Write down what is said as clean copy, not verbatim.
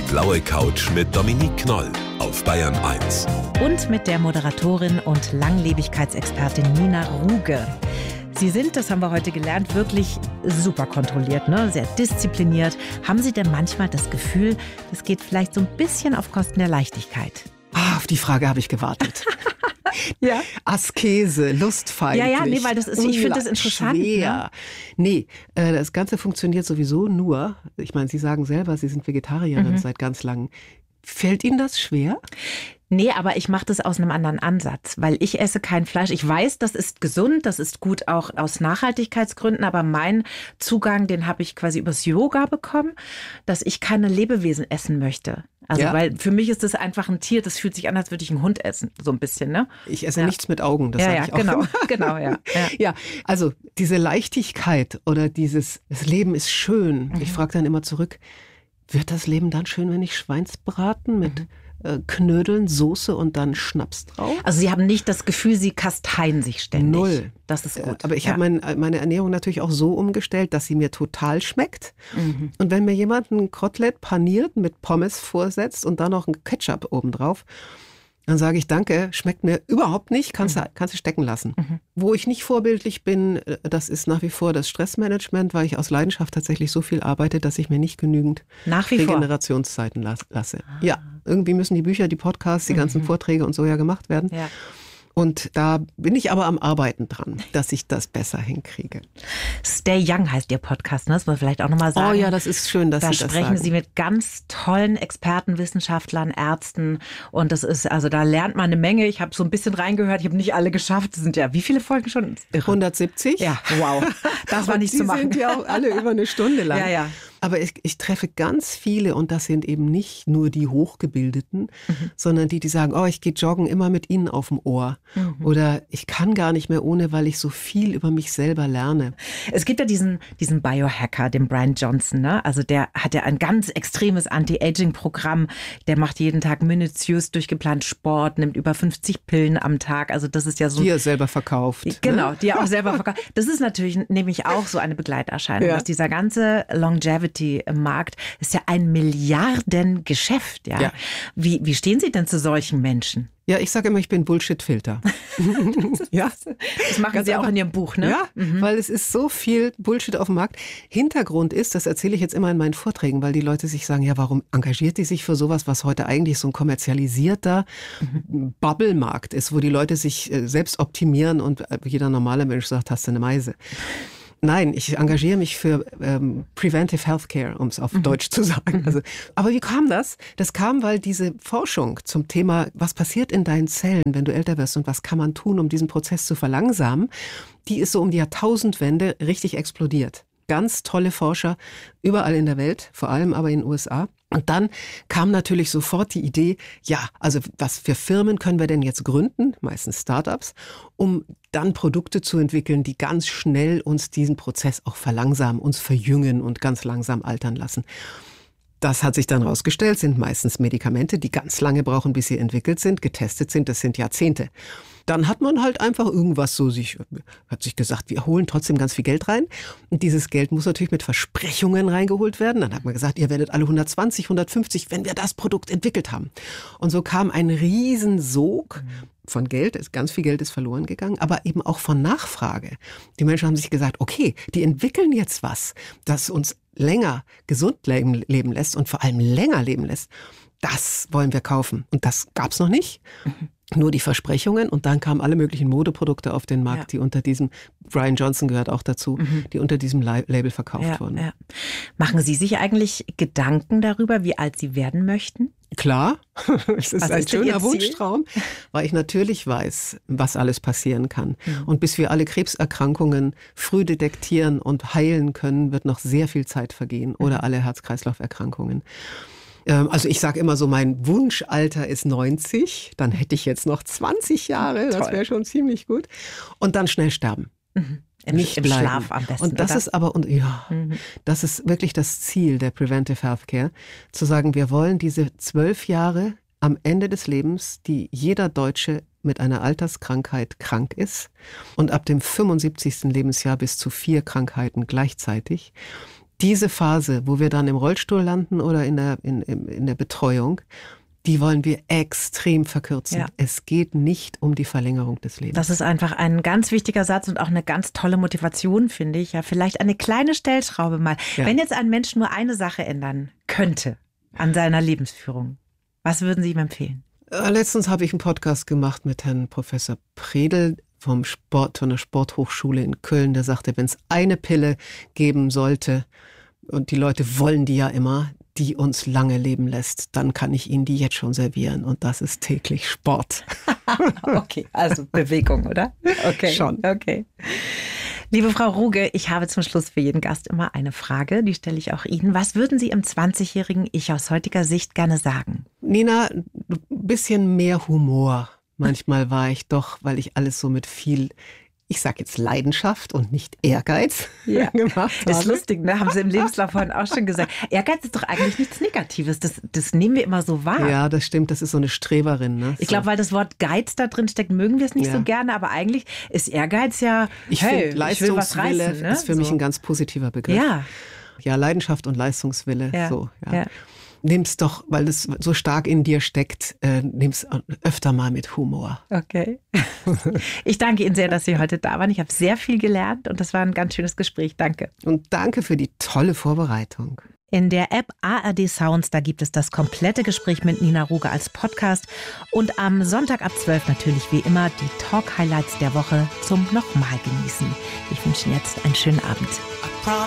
blaue Couch mit Dominique Knoll auf Bayern 1. Und mit der Moderatorin und Langlebigkeitsexpertin Nina Ruge. Sie sind, das haben wir heute gelernt, wirklich super kontrolliert, ne? Sehr diszipliniert. Haben Sie denn manchmal das Gefühl, das geht vielleicht so ein bisschen auf Kosten der Leichtigkeit? Auf die Frage habe ich gewartet. Ja. Askese, lustfeindlich. Ja, nee, weil das ist, ich finde das interessant. Schwer. Ne? Nee, das Ganze funktioniert sowieso nur, ich meine, Sie sagen selber, Sie sind Vegetarierin seit ganz langem. Fällt Ihnen das schwer? Nee, aber ich mache das aus einem anderen Ansatz, weil ich esse kein Fleisch. Ich weiß, das ist gesund, das ist gut auch aus Nachhaltigkeitsgründen, aber mein Zugang, den habe ich quasi übers Yoga bekommen, dass ich keine Lebewesen essen möchte. Also weil für mich ist das einfach ein Tier, das fühlt sich an, als würde ich einen Hund essen, so ein bisschen, ne? Ich esse nichts mit Augen, das sage ich auch. Genau. Ja, also diese Leichtigkeit oder das Leben ist schön. Ich frage dann immer zurück, wird das Leben dann schön, wenn ich Schweinsbraten mit Knödeln, Soße und dann Schnaps drauf? Also Sie haben nicht das Gefühl, Sie kasteien sich ständig. Null. Das ist gut. Aber ich habe meine Ernährung natürlich auch so umgestellt, dass sie mir total schmeckt. Und wenn mir jemand ein Kotelett paniert mit Pommes vorsetzt und dann noch ein Ketchup obendrauf, dann sage ich, danke, schmeckt mir überhaupt nicht, kannst du stecken lassen. Wo ich nicht vorbildlich bin, das ist nach wie vor das Stressmanagement, weil ich aus Leidenschaft tatsächlich so viel arbeite, dass ich mir nicht genügend Regenerationszeiten lasse. Ja, irgendwie müssen die Bücher, die Podcasts, die ganzen Vorträge und so ja gemacht werden. Ja. Und da bin ich aber am Arbeiten dran, dass ich das besser hinkriege. Stay Young heißt Ihr Podcast, ne? Das muss man vielleicht auch nochmal sagen. Oh ja, das ist schön, dass Sie das sagen. Da sprechen Sie mit ganz tollen Experten, Wissenschaftlern, Ärzten. Und das ist, also da lernt man eine Menge. Ich habe so ein bisschen reingehört, ich habe nicht alle geschafft. Das sind ja, wie viele Folgen schon? 170. Ja, wow. Das war nicht zu machen. Die sind ja auch alle über eine Stunde lang. Ja. Aber ich treffe ganz viele und das sind eben nicht nur die Hochgebildeten, sondern die sagen, oh, ich gehe joggen immer mit Ihnen auf dem Ohr. Oder ich kann gar nicht mehr ohne, weil ich so viel über mich selber lerne. Es gibt ja diesen Biohacker, den Brian Johnson, ne? Also der hat ja ein ganz extremes Anti-Aging-Programm. Der macht jeden Tag minutiös durchgeplant Sport, nimmt über 50 Pillen am Tag. Also das ist ja so. Die er selber verkauft. Genau, die er auch selber verkauft. Das ist natürlich nämlich auch so eine Begleiterscheinung, dass dieser ganze Longevity-Markt ist ja ein Milliardengeschäft. Ja? Wie stehen Sie denn zu solchen Menschen? Ja, ich sage immer, ich bin Bullshit-Filter. Ja, das machen Sie auch in Ihrem Buch, ne? Ja, weil es ist so viel Bullshit auf dem Markt. Hintergrund ist, das erzähle ich jetzt immer in meinen Vorträgen, weil die Leute sich sagen, ja, warum engagiert die sich für sowas, was heute eigentlich so ein kommerzialisierter Bubble-Markt ist, wo die Leute sich selbst optimieren und jeder normale Mensch sagt, hast du eine Meise. Nein, ich engagiere mich für Preventive Healthcare, um es auf Deutsch zu sagen. Also, aber wie kam das? Das kam, weil diese Forschung zum Thema, was passiert in deinen Zellen, wenn du älter wirst und was kann man tun, um diesen Prozess zu verlangsamen, die ist so um die Jahrtausendwende richtig explodiert. Ganz tolle Forscher überall in der Welt, vor allem aber in den USA. Und dann kam natürlich sofort die Idee, ja, also was für Firmen können wir denn jetzt gründen, meistens Startups, um dann Produkte zu entwickeln, die ganz schnell uns diesen Prozess auch verlangsamen, uns verjüngen und ganz langsam altern lassen. Das hat sich dann rausgestellt, sind meistens Medikamente, die ganz lange brauchen, bis sie entwickelt sind, getestet sind, das sind Jahrzehnte. Dann hat man halt einfach irgendwas hat sich gesagt, wir holen trotzdem ganz viel Geld rein. Und dieses Geld muss natürlich mit Versprechungen reingeholt werden. Dann hat man gesagt, ihr werdet alle 120, 150, wenn wir das Produkt entwickelt haben. Und so kam ein Riesensog von Geld, ganz viel Geld ist verloren gegangen, aber eben auch von Nachfrage. Die Menschen haben sich gesagt, okay, die entwickeln jetzt was, das uns länger gesund leben lässt und vor allem länger leben lässt. Das wollen wir kaufen. Und das gab's noch nicht. Nur die Versprechungen und dann kamen alle möglichen Modeprodukte auf den Markt, die unter diesem, Brian Johnson gehört auch dazu, die unter diesem Label verkauft wurden. Ja. Machen Sie sich eigentlich Gedanken darüber, wie alt Sie werden möchten? Klar, es ist ein schöner Wunschtraum, weil ich natürlich weiß, was alles passieren kann. Und bis wir alle Krebserkrankungen früh detektieren und heilen können, wird noch sehr viel Zeit vergehen oder alle Herz-Kreislauf-Erkrankungen. Also ich sage immer so, mein Wunschalter ist 90, dann hätte ich jetzt noch 20 Jahre, das wäre schon ziemlich gut. Und dann schnell sterben. Im Schlaf am besten. Und das ist aber, das ist wirklich das Ziel der Preventive Healthcare, zu sagen, wir wollen diese 12 Jahre am Ende des Lebens, die jeder Deutsche mit einer Alterskrankheit krank ist und ab dem 75. Lebensjahr bis zu 4 Krankheiten gleichzeitig, diese Phase, wo wir dann im Rollstuhl landen oder in der Betreuung, die wollen wir extrem verkürzen. Ja. Es geht nicht um die Verlängerung des Lebens. Das ist einfach ein ganz wichtiger Satz und auch eine ganz tolle Motivation, finde ich. Ja, vielleicht eine kleine Stellschraube mal. Ja. Wenn jetzt ein Mensch nur eine Sache ändern könnte an seiner Lebensführung, was würden Sie ihm empfehlen? Letztens habe ich einen Podcast gemacht mit Herrn Professor Predel von der Sporthochschule in Köln. Der sagte, wenn es eine Pille geben sollte, und die Leute wollen die ja immer, die uns lange leben lässt, dann kann ich Ihnen die jetzt schon servieren. Und das ist täglich Sport. Okay, also Bewegung, oder? Okay, schon. Okay. Liebe Frau Ruge, ich habe zum Schluss für jeden Gast immer eine Frage, die stelle ich auch Ihnen. Was würden Sie im 20-jährigen Ich aus heutiger Sicht gerne sagen? Nina, ein bisschen mehr Humor. Manchmal war ich doch, weil ich alles so mit viel, ich sag jetzt Leidenschaft und nicht Ehrgeiz gemacht habe. Ist lustig, ne? Haben Sie im Lebenslauf vorhin auch schon gesagt. Ehrgeiz ist doch eigentlich nichts Negatives. Das nehmen wir immer so wahr. Ja, das stimmt. Das ist so eine Streberin. Ne? Ich glaube, weil das Wort Geiz da drin steckt, mögen wir es nicht so gerne. Aber eigentlich ist Ehrgeiz ja, ich finde, Leistungswille ist für mich ein ganz positiver Begriff. Ja, Leidenschaft und Leistungswille. Ja. So, ja. Nimm's doch, weil es so stark in dir steckt, nimm's öfter mal mit Humor. Okay. Ich danke Ihnen sehr, dass Sie heute da waren. Ich habe sehr viel gelernt und das war ein ganz schönes Gespräch. Danke. Und danke für die tolle Vorbereitung. In der App ARD Sounds, da gibt es das komplette Gespräch mit Nina Ruge als Podcast. Und am Sonntag ab 12 natürlich wie immer die Talk-Highlights der Woche zum nochmal genießen. Ich wünsche Ihnen jetzt einen schönen Abend.